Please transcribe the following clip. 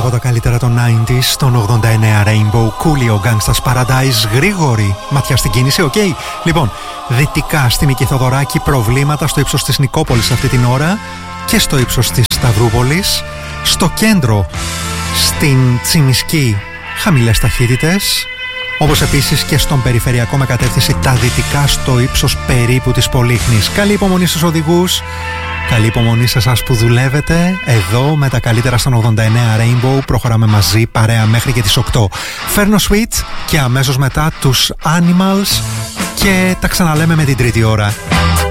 από τα καλύτερα των 90s, τον 89 Rainbow, Coolio, Gangsta's Paradise, γρήγορη ματιά στην κίνηση, ok. Λοιπόν, δυτικά στη Μική Θοδωράκη, προβλήματα στο ύψος της Νικόπολης αυτή την ώρα και στο ύψος της Σταυρούπολης. Στο κέντρο, στην Τσιμισκή, χαμηλές ταχύτητες. Όπως επίσης και στον περιφερειακό με κατεύθυνση τα δυτικά στο ύψος περίπου της Πολύχνης. Καλή υπομονή στους οδηγούς, καλή υπομονή σε εσάς που δουλεύετε. Εδώ με τα καλύτερα στον 89 Rainbow προχωράμε μαζί παρέα μέχρι και τις 8. Φέρνω Sweet και αμέσως μετά τους Animals και τα ξαναλέμε με την τρίτη ώρα.